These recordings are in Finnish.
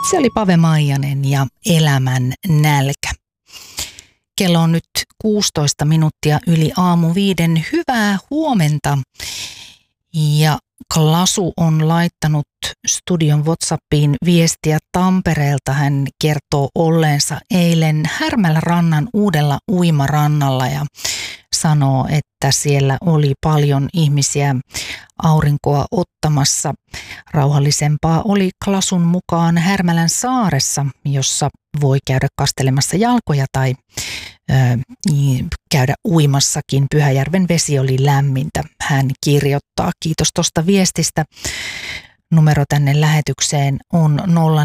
Se oli Pave Maijanen ja Elämän nälkä. Kello on nyt 16 minuuttia yli aamu 5. Hyvää huomenta. Ja Klasu on laittanut studion WhatsAppiin viestiä Tampereelta. Hän kertoo olleensa eilen Härmälänrannan uudella uimarannalla ja sanoo, että siellä oli paljon ihmisiä aurinkoa ottamassa. Rauhallisempaa oli Klasun mukaan Härmälän saaressa, jossa voi käydä kastelemassa jalkoja tai käydä uimassakin. Pyhäjärven vesi oli lämmintä. Hän kirjoittaa. Kiitos tuosta viestistä. Numero tänne lähetykseen on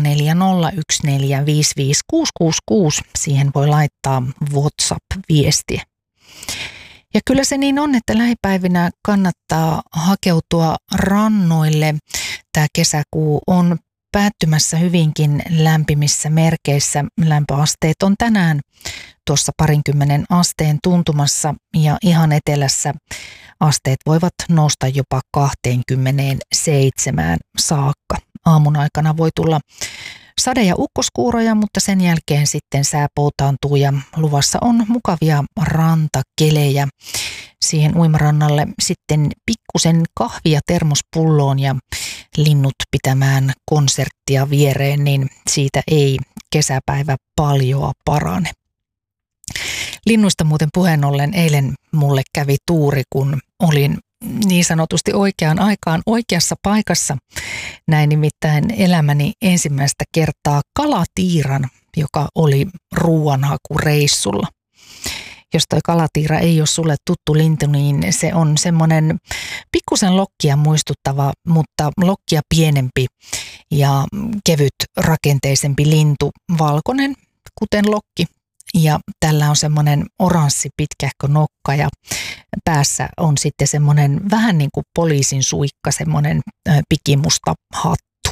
0401455666. Siihen voi laittaa WhatsApp-viestiä. Ja kyllä se niin on, että lähipäivinä kannattaa hakeutua rannoille. Tämä kesäkuu on päättymässä hyvinkin lämpimissä merkeissä. Lämpöasteet on tänään tuossa 20 asteen tuntumassa ja ihan etelässä asteet voivat nousta jopa 27 saakka. Aamun aikana voi tulla sade- ja ukkoskuuroja, mutta sen jälkeen sitten sää poutaantuu ja luvassa on mukavia rantakelejä. Siihen uimarannalle sitten pikkusen kahvia termospulloon ja linnut pitämään konserttia viereen, niin siitä ei kesäpäivä paljoa parane. Linnuista muuten puheen ollen eilen mulle kävi tuuri, kun olin niin sanotusti oikeaan aikaan oikeassa paikassa. Näin nimittäin elämäni ensimmäistä kertaa kalatiiran, joka oli ruuanhakureissulla. Jos toi kalatiira ei ole sulle tuttu lintu, niin se on semmoinen pikkusen lokkia muistuttava, mutta lokkia pienempi ja kevyt rakenteisempi lintu, valkoinen kuten lokki. Ja tällä on semmoinen oranssi pitkähkö nokka ja päässä on sitten semmoinen vähän niin kuin poliisin suikka, semmoinen pikimusta hattu.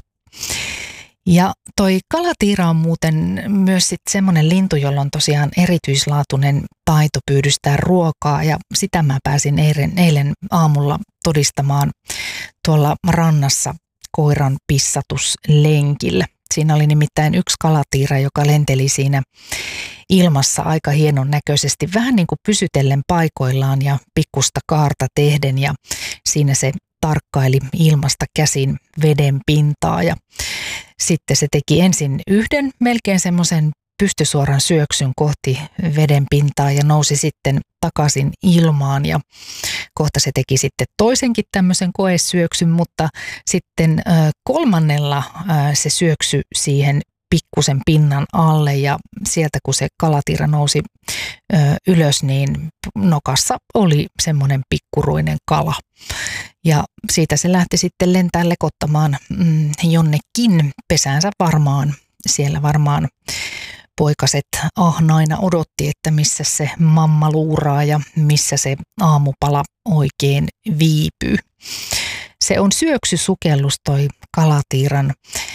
Ja toi kalatiira on muuten myös sitten semmoinen lintu, jolla on tosiaan erityislaatuinen taito pyydystää ruokaa ja sitä mä pääsin eilen aamulla todistamaan tuolla rannassa koiran pissatuslenkillä. Siinä oli nimittäin yksi kalatiira, joka lenteli siinä ilmassa aika hienon näköisesti, vähän niin kuin pysytellen paikoillaan ja pikkusta kaarta tehden ja siinä se tarkkaili ilmasta käsin veden pintaa ja sitten se teki ensin yhden melkein semmoisen pystysuoran syöksyn kohti veden pintaa ja nousi sitten takaisin ilmaan ja kohta se teki sitten toisenkin tämmöisen koesyöksyn, mutta sitten kolmannella se syöksy siihen pikkusen pinnan alle ja sieltä kun se kalatiira nousi ylös, niin nokassa oli semmoinen pikkuruinen kala. Ja siitä se lähti sitten lentää lekottamaan jonnekin pesäänsä varmaan. Siellä varmaan poikaset ahnaina odotti, että missä se mamma luuraa ja missä se aamupala oikein viipyy. Se on syöksysukellus toi kalatiiran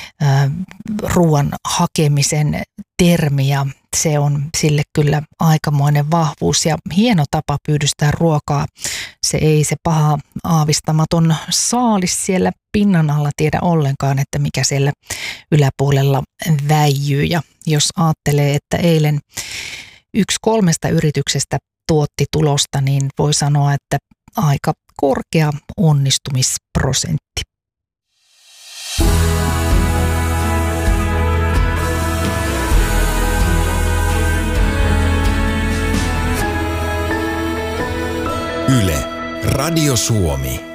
ruoan hakemisen termi ja se on sille kyllä aikamoinen vahvuus ja hieno tapa pyydystää ruokaa. Se ei se paha aavistamaton saalis siellä pinnan alla tiedä ollenkaan, että mikä siellä yläpuolella väijyy. Ja jos ajattelee, että eilen 1 3 yrityksestä tuotti tulosta, niin voi sanoa, että aika korkea onnistumisprosentti. Yle, Radio Suomi.